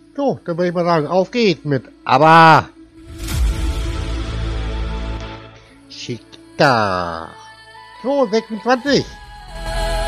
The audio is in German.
So, dann würde ich mal sagen, auf geht's mit Aber Chica. So, 26.